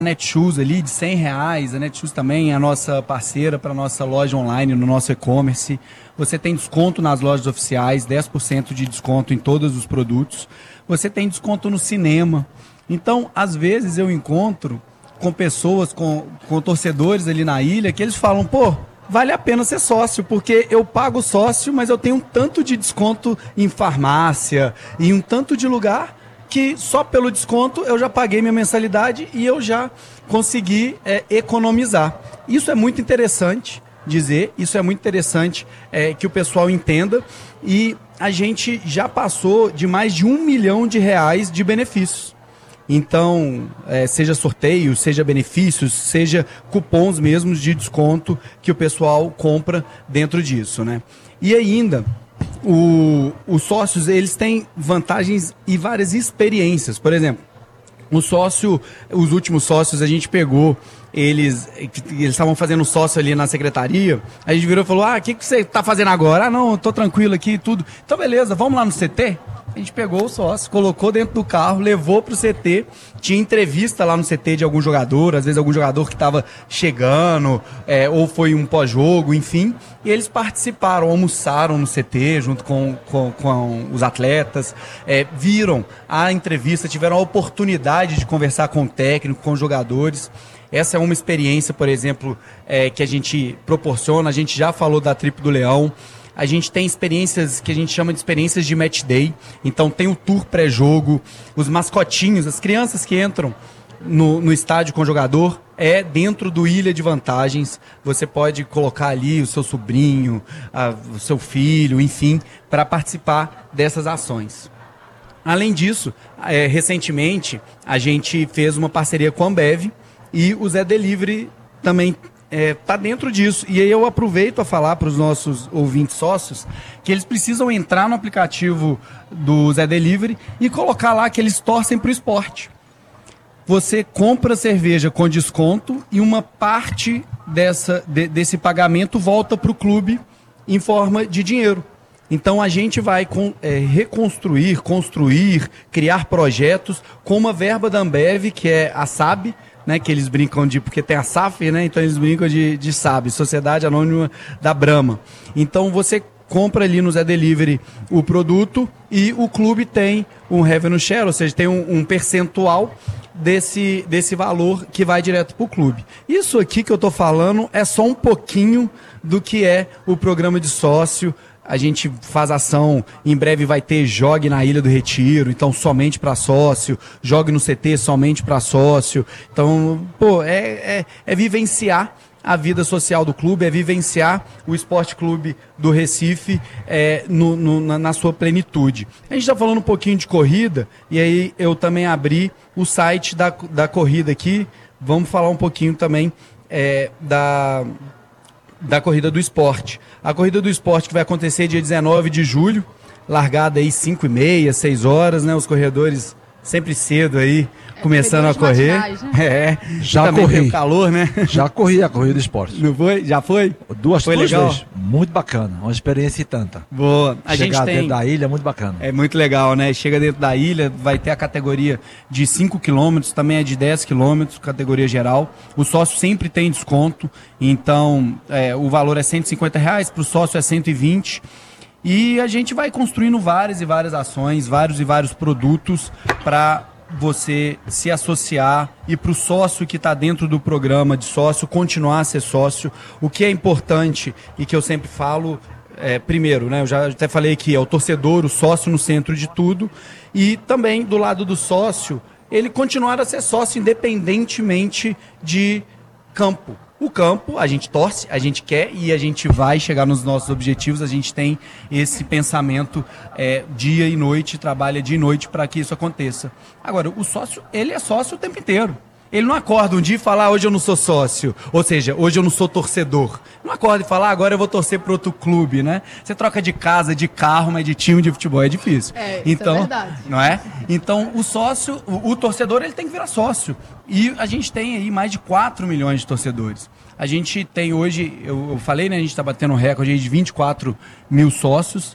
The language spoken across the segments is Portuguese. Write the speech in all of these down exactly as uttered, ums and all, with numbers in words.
Netshoes ali de cem reais, a Netshoes também é a nossa parceira para a nossa loja online, no nosso e-commerce. Você tem desconto nas lojas oficiais, dez por cento de desconto em todos os produtos. Você tem desconto no cinema. Então, às vezes eu encontro com pessoas, com, com torcedores ali na ilha, que eles falam, pô, vale a pena ser sócio, porque eu pago sócio, mas eu tenho um tanto de desconto em farmácia, em um tanto de lugar, que só pelo desconto eu já paguei minha mensalidade e eu já consegui é, economizar. Isso é muito interessante dizer, isso é muito interessante é, que o pessoal entenda, e a gente já passou de mais de um milhão de reais de benefícios. Então, é, seja sorteio, seja benefícios, seja cupons mesmos de desconto que o pessoal compra dentro disso, né? E ainda, o, os sócios, eles têm vantagens e várias experiências. Por exemplo, o sócio, os últimos sócios, a gente pegou, eles eles estavam fazendo sócio ali na secretaria, a gente virou e falou, ah, o que, que você está fazendo agora? Ah, não, eu tô tranquilo aqui e tudo. Então, beleza, vamos lá no C T? A gente pegou o sócio, colocou dentro do carro, levou pro C T, tinha entrevista lá no C T de algum jogador, às vezes algum jogador que estava chegando, é, ou foi um pós-jogo, enfim, e eles participaram, almoçaram no C T junto com, com, com os atletas, é, viram a entrevista, tiveram a oportunidade de conversar com o técnico, com os jogadores. Essa é uma experiência, por exemplo, é, que a gente proporciona, a gente já falou da Trip do Leão. A gente tem experiências que a gente chama de experiências de match day. Então tem o tour pré-jogo, os mascotinhos, as crianças que entram no, no estádio com o jogador, é dentro do Ilha de Vantagens. Você pode colocar ali o seu sobrinho, a, o seu filho, enfim, para participar dessas ações. Além disso, é, recentemente a gente fez uma parceria com a Ambev e o Zé Delivery também está é, dentro disso. E aí eu aproveito a falar para os nossos ouvintes sócios que eles precisam entrar no aplicativo do Zé Delivery e colocar lá que eles torcem para o esporte. Você compra cerveja com desconto e uma parte dessa, de, desse pagamento volta para o clube em forma de dinheiro. Então a gente vai com, é, reconstruir, construir, criar projetos com uma verba da Ambev, que é a S A B, né, que eles brincam de, porque tem a S A F, né, então eles brincam de, de S A B, Sociedade Anônima da Brahma. Então você compra ali no Zé Delivery o produto e o clube tem um revenue share, ou seja, tem um, um percentual desse, desse valor que vai direto para o clube. Isso aqui que eu estou falando é só um pouquinho do que é o programa de sócio. A gente faz ação, em breve vai ter Jogue na Ilha do Retiro, então somente para sócio, Jogue no C T somente para sócio. Então, pô, é, é, é vivenciar a vida social do clube, é vivenciar o Esporte Clube do Recife é, no, no, na, na sua plenitude. A gente está falando um pouquinho de corrida, e aí eu também abri o site da, da corrida aqui. Vamos falar um pouquinho também é, da... da Corrida do Esporte. A Corrida do Esporte que vai acontecer dia dezenove de julho, largada aí cinco e meia, seis horas, né? Os corredores sempre cedo aí, é, começando a correr. Matinais, né? É, já também corri. Tem o calor, né? Já corri a Corrida do Esporte. Não foi? Já foi? Duas, foi duas legal? vezes. Muito bacana, uma experiência e tanta. Boa. A Chegar gente tem... dentro da ilha é muito bacana. É muito legal, né? Chega dentro da ilha, vai ter a categoria de cinco quilômetros, também é de dez quilômetros, categoria geral. O sócio sempre tem desconto, então é, o valor é cento e cinquenta reais, para o sócio é cento e vinte. E a gente vai construindo várias e várias ações, vários e vários produtos para você se associar e para o sócio que está dentro do programa de sócio continuar a ser sócio. O que é importante e que eu sempre falo, é, primeiro, né, eu já até falei que é o torcedor, o sócio no centro de tudo, e também do lado do sócio, ele continuar a ser sócio independentemente de campo. O campo, a gente torce, a gente quer e a gente vai chegar nos nossos objetivos, a gente tem esse pensamento é, dia e noite, trabalha dia e noite para que isso aconteça. Agora, o sócio, ele é sócio o tempo inteiro. Ele não acorda um dia e fala, ah, hoje eu não sou sócio, ou seja, hoje eu não sou torcedor. Não acorda e fala, ah, agora eu vou torcer para outro clube, né? Você troca de casa, de carro, mas de time de futebol é difícil. É, então, isso é verdade. Não é? Então, o sócio, o, o torcedor, ele tem que virar sócio. E a gente tem aí mais de quatro milhões de torcedores. A gente tem hoje, eu, eu falei, né, a gente está batendo um recorde aí de vinte e quatro mil sócios.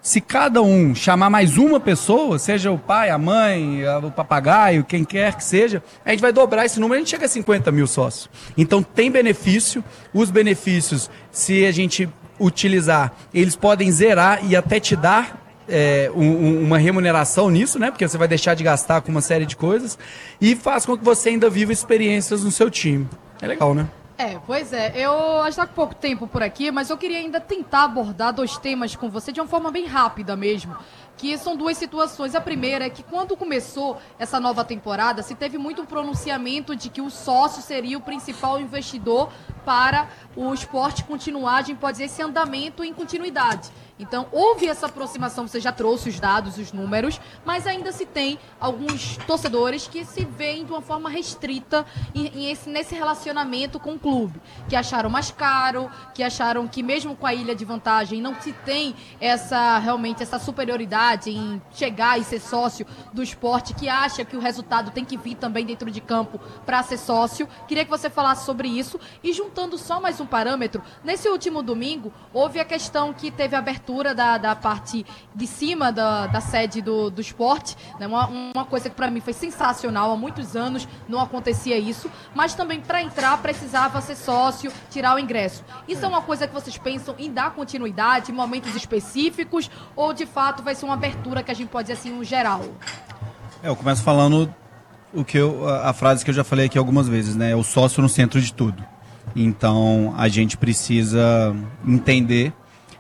Se cada um chamar mais uma pessoa, seja o pai, a mãe, o papagaio, quem quer que seja, a gente vai dobrar esse número, a gente chega a cinquenta mil sócios. Então tem benefício, os benefícios, se a gente utilizar, eles podem zerar e até te dar é, um, uma remuneração nisso, né? Porque você vai deixar de gastar com uma série de coisas e faz com que você ainda viva experiências no seu time. É legal, né? É, pois é, eu acho que tá com pouco tempo por aqui, mas eu queria ainda tentar abordar dois temas com você de uma forma bem rápida mesmo, que são duas situações. A primeira é que quando começou essa nova temporada, se teve muito um pronunciamento de que o sócio seria o principal investidor para o esporte continuar, a gente pode dizer, esse andamento em continuidade. Então, houve essa aproximação, você já trouxe os dados, os números, mas ainda se tem alguns torcedores que se veem de uma forma restrita em, em esse, nesse relacionamento com o clube, que acharam mais caro, que acharam que mesmo com a ilha de vantagem não se tem essa, realmente, essa superioridade em chegar e ser sócio do esporte, que acha que o resultado tem que vir também dentro de campo para ser sócio. Queria que você falasse sobre isso. E juntando só mais um parâmetro, nesse último domingo, houve a questão que teve abertura Da, da parte de cima da, da sede do, do esporte, né? uma, uma coisa que para mim foi sensacional, há muitos anos não acontecia isso, mas também para entrar precisava ser sócio, tirar o ingresso. Isso é uma coisa que vocês pensam em dar continuidade em momentos específicos ou de fato vai ser uma abertura que a gente pode dizer assim, um geral? É, eu começo falando o que eu, a, a frase que eu já falei aqui algumas vezes, né? É o sócio no centro de tudo. Então a gente precisa entender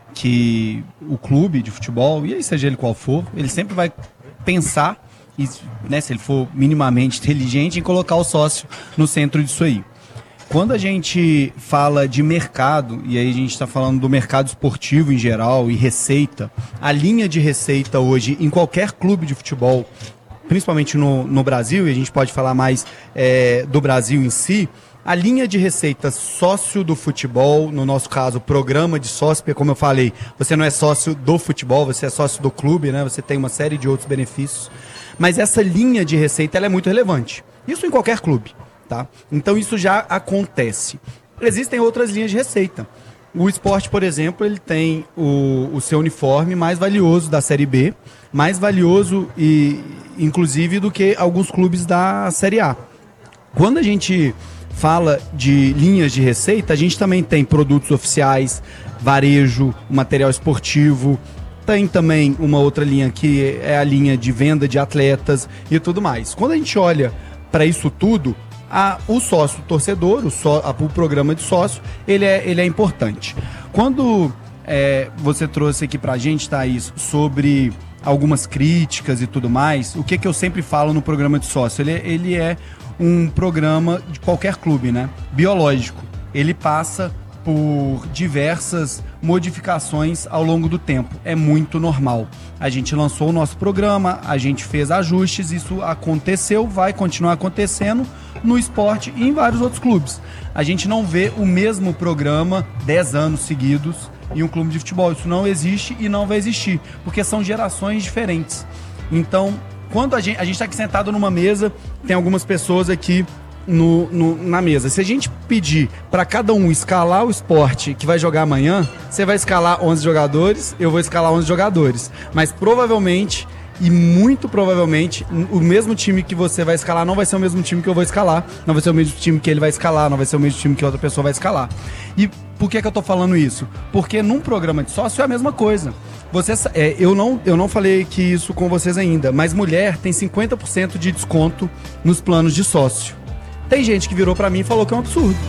que o clube de futebol, e aí seja ele qual for, ele sempre vai pensar, e, né, se ele for minimamente inteligente, em colocar o sócio no centro disso aí. Quando a gente fala de mercado, e aí a gente está falando do mercado esportivo em geral e receita, a linha de receita hoje em qualquer clube de futebol, principalmente no, no Brasil, e a gente pode falar mais é, do Brasil em si, a linha de receita sócio do futebol, no nosso caso, programa de sócio, porque como eu falei, você não é sócio do futebol, você é sócio do clube, né? Você tem uma série de outros benefícios. Mas essa linha de receita ela é muito relevante. Isso em qualquer clube, tá? Então isso já acontece. Existem outras linhas de receita. O esporte, por exemplo, ele tem o, o seu uniforme mais valioso da Série B, mais valioso, e, inclusive, do que alguns clubes da Série A. Quando a gente fala de linhas de receita, a gente também tem produtos oficiais, varejo, material esportivo, tem também uma outra linha que é a linha de venda de atletas e tudo mais. Quando a gente olha para isso tudo, a, o sócio torcedor, o, só, a, o programa de sócio, ele é, ele é importante. Quando é, você trouxe aqui para a gente, Thaís, sobre algumas críticas e tudo mais, o que, que eu sempre falo no programa de sócio? Ele, ele é um programa de qualquer clube, né? Biológico. Ele passa por diversas modificações ao longo do tempo. É muito normal. A gente lançou o nosso programa, a gente fez ajustes, isso aconteceu, vai continuar acontecendo no esporte e em vários outros clubes. A gente não vê o mesmo programa dez anos seguidos em um clube de futebol. Isso não existe e não vai existir, porque são gerações diferentes. Então, quando a gente a gente está aqui sentado numa mesa, tem algumas pessoas aqui no, no, na mesa. Se a gente pedir para cada um escalar o esporte que vai jogar amanhã, você vai escalar onze jogadores, eu vou escalar onze jogadores. Mas provavelmente, e muito provavelmente, o mesmo time que você vai escalar não vai ser o mesmo time que eu vou escalar, não vai ser o mesmo time que ele vai escalar, não vai ser o mesmo time que outra pessoa vai escalar. E por que que eu tô falando isso? Porque num programa de sócio é a mesma coisa. Você, é, eu, não, eu não falei que isso com vocês ainda, mas mulher tem cinquenta por cento de desconto nos planos de sócio. Tem gente que virou pra mim e falou que é um absurdo.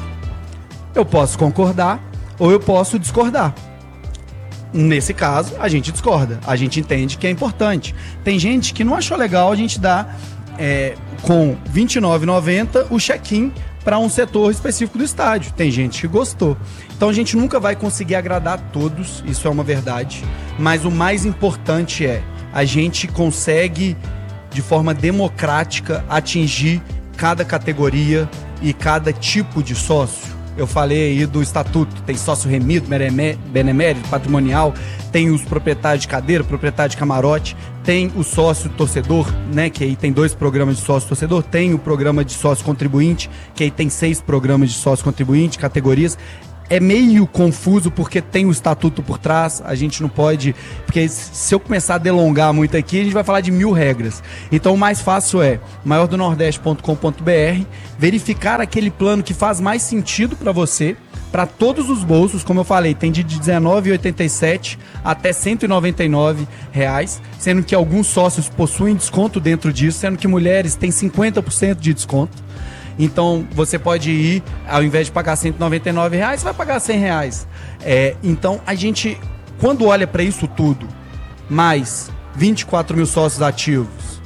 Eu posso concordar ou eu posso discordar. Nesse caso, a gente discorda. A gente entende que é importante. Tem gente que não achou legal a gente dar é, com vinte e nove reais e noventa centavos o check-in para um setor específico do estádio. Tem gente que gostou. Então a gente nunca vai conseguir agradar a todos, isso é uma verdade. Mas o mais importante é, a gente consegue, de forma democrática, atingir cada categoria e cada tipo de sócio. Eu falei aí do estatuto, tem sócio remido, benemérito, patrimonial, tem os proprietários de cadeira, proprietário de camarote, tem o sócio torcedor, né, que aí tem dois programas de sócio torcedor, tem o programa de sócio contribuinte, que aí tem seis programas de sócio contribuinte, categorias. é meio confuso porque tem o estatuto por trás, a gente não pode, porque se eu começar a delongar muito aqui, a gente vai falar de mil regras. Então o mais fácil é maior do nordeste ponto com ponto b r, verificar aquele plano que faz mais sentido para você, para todos os bolsos, como eu falei, tem de dezenove reais e oitenta e sete centavos até cento e noventa e nove reais, sendo que alguns sócios possuem desconto dentro disso, sendo que mulheres têm cinquenta por cento de desconto. Então, você pode ir, ao invés de pagar cento e noventa e nove reais, você vai pagar cem reais. É, então, a gente, quando olha para isso tudo, mais vinte e quatro mil sócios ativos,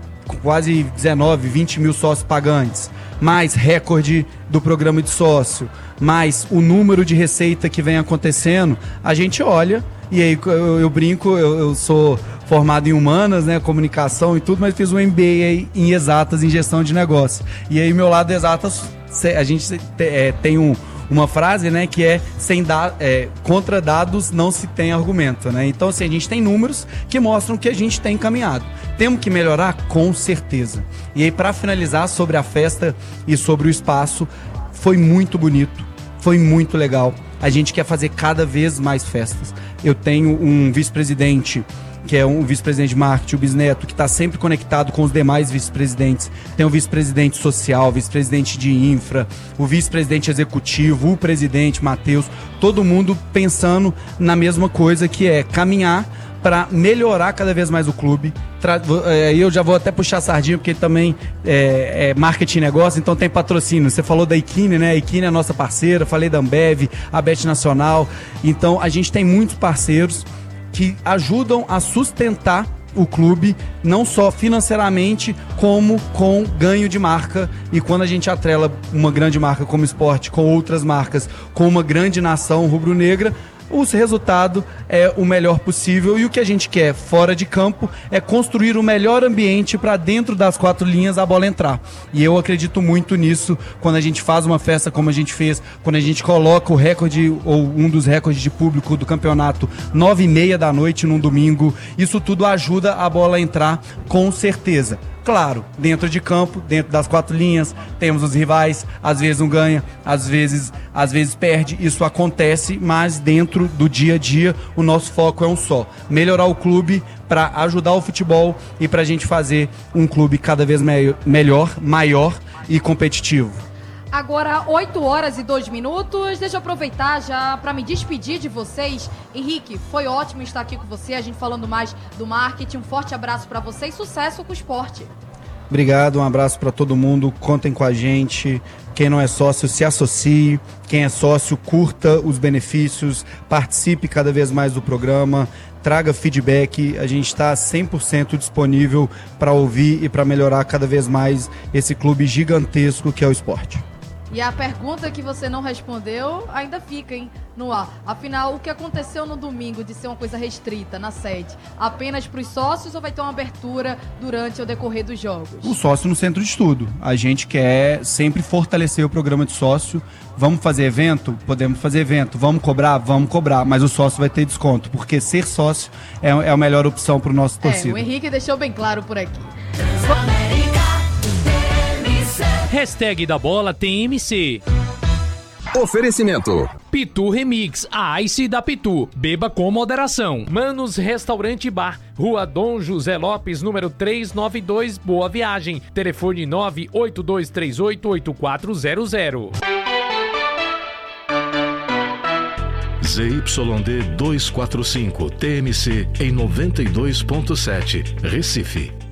quase dezenove, vinte mil sócios pagantes, mais recorde do programa de sócio, mais o número de receita que vem acontecendo, a gente olha, e aí eu, eu brinco, eu, eu sou formado em humanas, né, comunicação e tudo, mas fiz um M B A em exatas, em gestão de negócio. E aí, meu lado de exatas, a gente é, tem um, uma frase, né, que é, sem da, é contra dados não se tem argumento, né? Então, assim, a gente tem números que mostram que a gente tem caminhado. Temos que melhorar? Com certeza. E aí, para finalizar sobre a festa e sobre o espaço, foi muito bonito, foi muito legal. A gente quer fazer cada vez mais festas. Eu tenho um vice-presidente, que é um vice-presidente de marketing, o Bisneto, que está sempre conectado com os demais vice-presidentes. Tem o vice-presidente social, o vice-presidente de infra, o vice-presidente executivo, o presidente, Matheus, todo mundo pensando na mesma coisa, que é caminhar para melhorar cada vez mais o clube. Tra- é, eu já vou até puxar a sardinha, porque também é, é marketing e negócio, então tem patrocínio. Você falou da Equine, né? A Equine é a nossa parceira, falei da Ambev, a Bet Nacional. Então a gente tem muitos parceiros que ajudam a sustentar o clube, não só financeiramente, como com ganho de marca. E quando a gente atrela uma grande marca como esporte com outras marcas, com uma grande nação rubro-negra, o resultado é o melhor possível, e o que a gente quer fora de campo é construir o melhor ambiente para dentro das quatro linhas a bola entrar. E eu acredito muito nisso quando a gente faz uma festa como a gente fez, quando a gente coloca o recorde, ou um dos recordes de público do campeonato, nove e meia da noite num domingo. Isso tudo ajuda a bola a entrar, com certeza. Claro, dentro de campo, dentro das quatro linhas, temos os rivais, às vezes não ganha, às vezes, às vezes perde, isso acontece, mas dentro do dia a dia o nosso foco é um só: melhorar o clube para ajudar o futebol e para a gente fazer um clube cada vez me- melhor, maior e competitivo. Agora, oito horas e dois minutos. Deixa eu aproveitar já para me despedir de vocês. Henrique, foi ótimo estar aqui com você, a gente falando mais do marketing. Um forte abraço para você e sucesso com o esporte. Obrigado, um abraço para todo mundo, contem com a gente. Quem não é sócio, se associe. Quem é sócio, curta os benefícios, participe cada vez mais do programa, traga feedback. A gente está cem por cento disponível para ouvir e para melhorar cada vez mais esse clube gigantesco que é o esporte. E a pergunta que você não respondeu ainda fica, hein, no ar. Afinal, o que aconteceu no domingo de ser uma coisa restrita na sede? Apenas para os sócios ou vai ter uma abertura durante o decorrer dos jogos? O sócio no centro de estudo. A gente quer sempre fortalecer o programa de sócio. Vamos fazer evento? Podemos fazer evento. Vamos cobrar? Vamos cobrar. Mas o sócio vai ter desconto, porque ser sócio é, é a melhor opção para o nosso torcida. É, o Henrique deixou bem claro por aqui. Hashtag da bola T M C. Oferecimento. Pitu Remix, a Ice da Pitu. Beba com moderação. Manos Restaurante e Bar. Rua Dom José Lopes, número trezentos e noventa e dois, Boa Viagem. Telefone nove oito dois três oito oito quatro zero zero. Z Y D duzentos e quarenta e cinco, T M C em noventa e dois ponto sete, Recife.